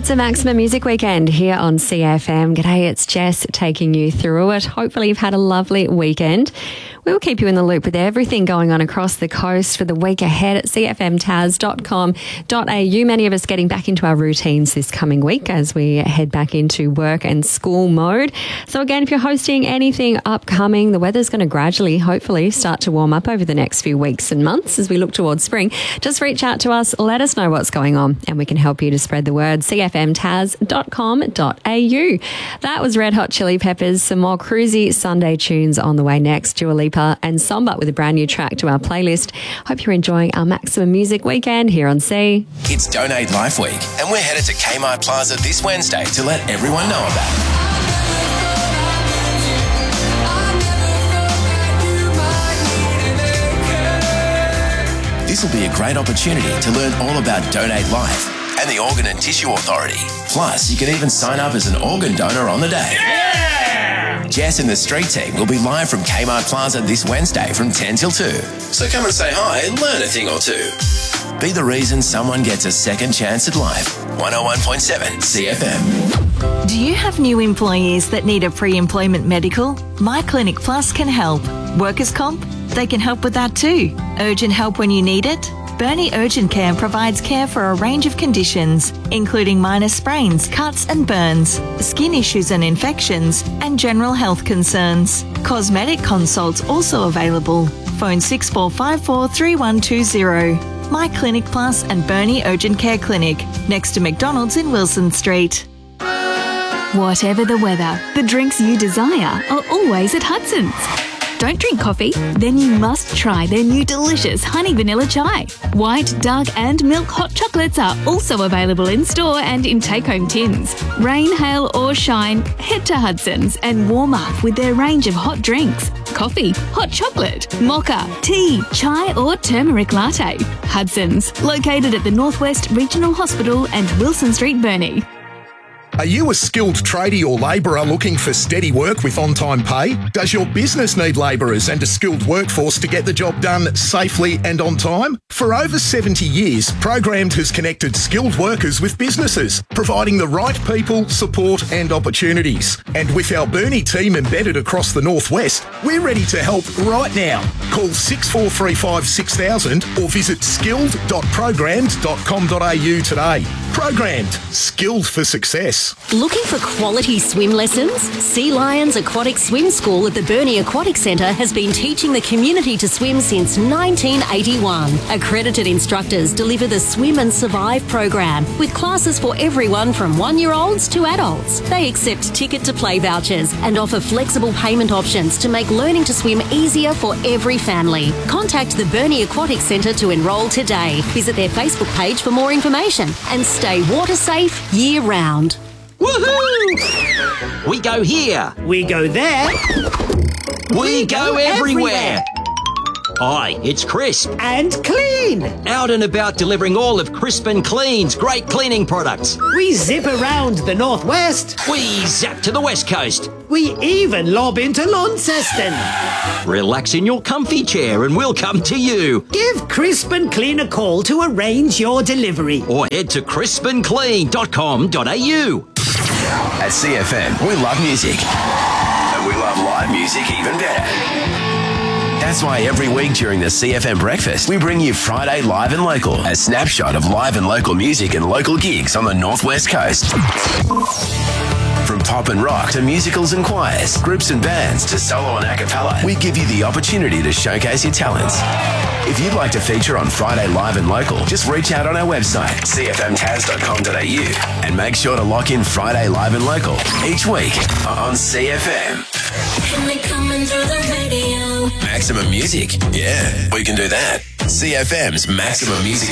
It's a Maximum Music Weekend here on CFM. G'day, it's Jess taking you through it. Hopefully you've had a lovely weekend. We will keep you in the loop with everything going on across the coast for the week ahead at cfmtas.com.au. Many of us getting back into our routines this coming week as we head back into work and school mode. So again, if you're hosting anything upcoming, the weather's going to gradually, hopefully, start to warm up over the next few weeks and months as we look towards spring. Just reach out to us, let us know what's going on, and we can help you to spread the word. cfmtas.com.au. That was Red Hot Chili Peppers. Some more cruisy Sunday tunes on the way next. Dua Lipa and Samba with a brand new track to our playlist. Hope you're enjoying our Maximum Music Weekend here on C. It's Donate Life Week, and we're headed to Kmart Plaza this Wednesday to let everyone know about it. This will be a great opportunity to learn all about Donate Life and the Organ and Tissue Authority. Plus, you can even sign up as an organ donor on the day. Yeah! Jess and the Street Team will be live from Kmart Plaza this Wednesday from 10 till 2. So come and say hi and learn a thing or two. Be the reason someone gets a second chance at life. 101.7 CFM. Do you have new employees that need a pre-employment medical? My Clinic Plus can help. Workers' comp? They can help with that too. Urgent help when you need it? Burnie Urgent Care provides care for a range of conditions, including minor sprains, cuts and burns, skin issues and infections, and general health concerns. Cosmetic consults also available. Phone 6454 3120. My Clinic Plus and Burnie Urgent Care Clinic, next to McDonald's in Wilson Street. Whatever the weather, the drinks you desire are always at Hudson's. Don't drink coffee? Then you must try their new delicious honey vanilla chai. White, dark and milk hot chocolates are also available in store and in take-home tins. Rain, hail or shine, head to Hudson's and warm up with their range of hot drinks. Coffee, hot chocolate, mocha, tea, chai or turmeric latte. Hudson's, located at the Northwest Regional Hospital and Wilson Street, Burnie. Are you a skilled tradie or labourer looking for steady work with on-time pay? Does your business need labourers and a skilled workforce to get the job done safely and on time? For over 70 years, Programmed has connected skilled workers with businesses, providing the right people, support and opportunities. And with our Burnie team embedded across the Northwest, we're ready to help right now. Call 6435 6000 or visit skilled.programmed.com.au today. Programmed, skilled for success. Looking for quality swim lessons? Sea Lions Aquatic Swim School at the Burnie Aquatic Centre has been teaching the community to swim since 1981. Accredited instructors deliver the Swim and Survive program with classes for everyone from 1-year-olds to adults. They accept ticket-to-play vouchers and offer flexible payment options to make learning to swim easier for every family. Contact the Burnie Aquatic Centre to enrol today. Visit their Facebook page for more information and stay water safe year-round. Woohoo! We go here. We go there. We go everywhere. Hi, it's Crisp. And Clean. Out and about delivering all of Crisp and Clean's great cleaning products. We zip around the Northwest. We zap to the West Coast. We even lob into Launceston. Relax in your comfy chair and we'll come to you. Give Crisp and Clean a call to arrange your delivery. Or head to crispandclean.com.au. At CFM, we love music. And we love live music even better. That's why every week during the CFM Breakfast, we bring you Friday Live and Local, a snapshot of live and local music and local gigs on the Northwest Coast. From pop and rock to musicals and choirs, groups and bands to solo and a cappella, we give you the opportunity to showcase your talents. If you'd like to feature on Friday Live and Local, just reach out on our website, cfmtas.com.au, and make sure to lock in Friday Live and Local each week on CFM. Coming through the radio. Maximum Music. Yeah, we can do that. CFM's Maximum Music